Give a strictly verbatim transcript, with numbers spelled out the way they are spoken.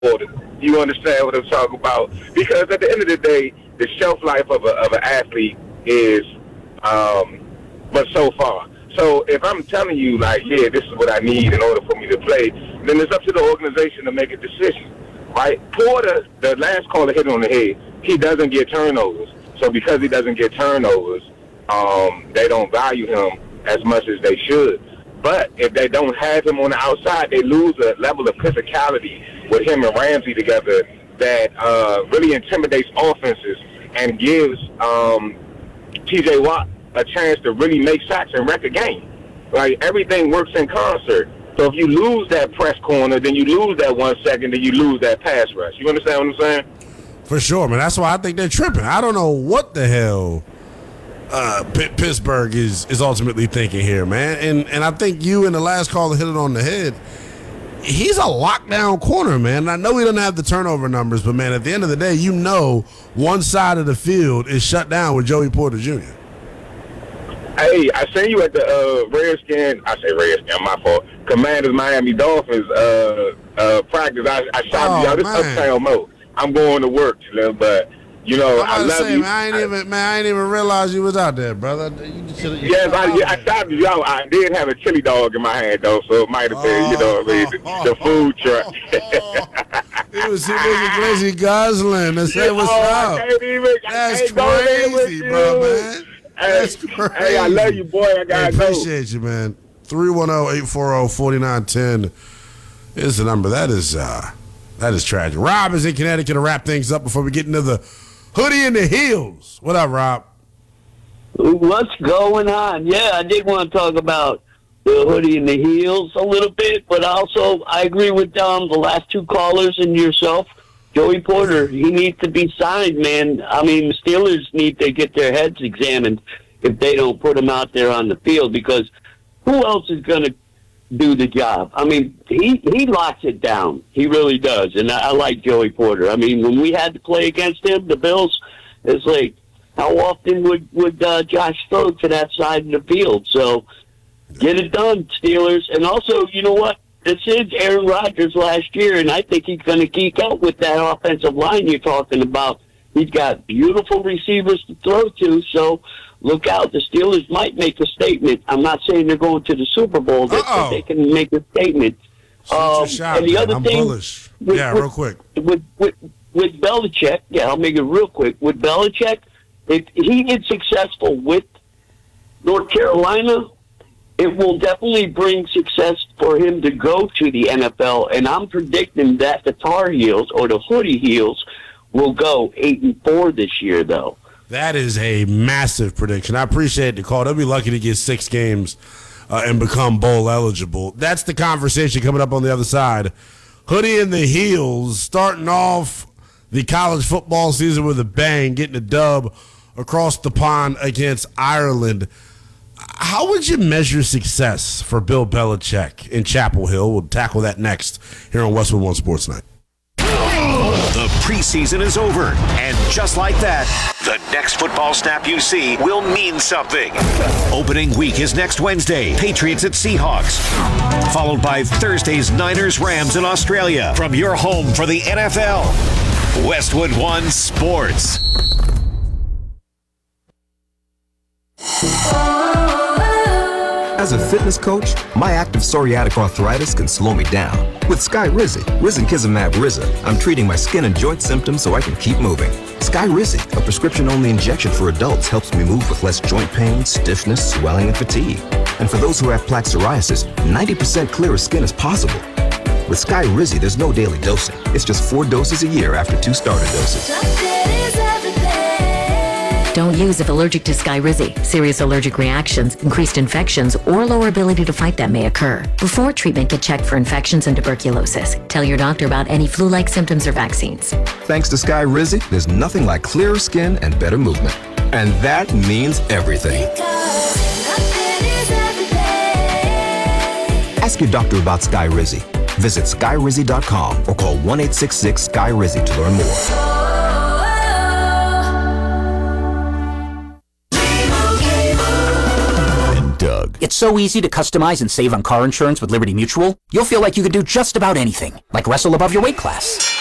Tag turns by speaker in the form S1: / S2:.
S1: Porter. You understand what I'm talking about? Because at the end of the day, the shelf life of, a, of an athlete is um, but so far. So if I'm telling you, like, yeah, this is what I need in order for me to play, then it's up to the organization to make a decision, right? Porter, the last caller hit on the head, he doesn't get turnovers. So because he doesn't get turnovers, um, they don't value him as much as they should. But if they don't have him on the outside, they lose a level of physicality with him and Ramsey together that uh, really intimidates offenses and gives um, T J Watt a chance to really make shots and wreck a game. Like, everything works in concert. So if you lose that press corner, then you lose that one second, then you lose that pass rush. You understand what I'm saying?
S2: For sure, man. That's why I think they're tripping. I don't know what the hell uh, P- Pittsburgh is is ultimately thinking here, man. And and I think you and the last caller hit it on the head. He's a lockdown corner, man. And I know he doesn't have the turnover numbers, but, man, at the end of the day, you know one side of the field is shut down with Joey Porter Junior
S1: Hey, I seen you at the uh, Redskin. I say Redskin, my fault. Commanders Miami Dolphins uh, uh, practice. I, I shot
S2: oh,
S1: you out. This
S2: man.
S1: uptown mode. I'm going to work, but you know I love
S2: say,
S1: you.
S2: Man, I ain't even man. I ain't even realize you was out there, brother. You just, you
S1: yes, I, yeah, I shot you out. I did have a chili dog in my hand though, so it might have been, oh, you know, what I mean, the,
S2: oh,
S1: the food truck.
S2: Oh, it was it was Glizzy Gosling. That's yeah, what's
S1: oh,
S2: up.
S1: I can't even,
S2: That's
S1: I can't
S2: crazy, bro, man. That's
S1: hey,
S2: crazy.
S1: Hey, I love you, boy. I gotta
S2: hey, appreciate
S1: go.
S2: you, man. three one zero, eight four zero, four nine one zero is the number. That is uh, that is tragic. Rob is in Connecticut to wrap things up before we get into the hoodie and the heels. What up, Rob?
S3: What's going on? Yeah, I did want to talk about the hoodie and the heels a little bit, but also I agree with um, the last two callers and yourself. Joey Porter, he needs to be signed, man. I mean, the Steelers need to get their heads examined if they don't put him out there on the field, because who else is going to do the job? I mean, he, he locks it down. He really does, and I, I like Joey Porter. I mean, when we had to play against him, the Bills, it's like, how often would, would uh, Josh throw to that side of the field? So get it done, Steelers. And also, you know what? This is Aaron Rodgers last year, and I think he's going to geek out with that offensive line you're talking about. He's got beautiful receivers to throw to, so look out. The Steelers might make a statement. I'm not saying they're going to the Super Bowl, but they can make a statement.
S2: Um, shot, and the man. other I'm thing, bullish. With, yeah,
S3: with,
S2: real quick.
S3: With, with, with Belichick, yeah, I'll make it real quick. With Belichick, if he is successful with North Carolina, it will definitely bring success for him to go to the N F L, and I'm predicting that the Tar Heels, or the Hoodie Heels, will go eight and four this year, though.
S2: That is a massive prediction. I appreciate the call. They'll be lucky to get six games uh, and become bowl eligible. That's the conversation coming up on the other side. Hoodie and the Heels starting off the college football season with a bang, getting a dub across the pond against Ireland. How would you measure success for Bill Belichick in Chapel Hill? We'll tackle that next here on Westwood One Sports Night.
S4: The preseason is over, and just like that, the next football snap you see will mean something. Opening week is next Wednesday, Patriots at Seahawks, followed by Thursday's Niners Rams in Australia. From your home for the N F L, Westwood One Sports.
S5: As a fitness coach, my active psoriatic arthritis can slow me down. With Skyrizi, Risankizumab Riza, I'm treating my skin and joint symptoms so I can keep moving. Skyrizi, a prescription-only injection for adults, helps me move with less joint pain, stiffness, swelling, and fatigue. And for those who have plaque psoriasis, ninety percent clearer skin is possible. With Skyrizi, there's no daily dosing. It's just four doses a year after two starter doses.
S6: Don't use if allergic to Skyrizi. Serious allergic reactions, increased infections, or lower ability to fight them may occur. Before treatment, get checked for infections and tuberculosis. Tell your doctor about any flu-like symptoms or vaccines.
S5: Thanks to Skyrizi, there's nothing like clearer skin and better movement. And that means everything. Ask your doctor about Skyrizi. Visit Skyrizi dot com or call one eight six six Sky Rizi to learn more.
S4: Doug
S7: It's so easy to customize and save on car insurance with Liberty Mutual. You'll feel like you can do just about anything, like wrestle above your weight class.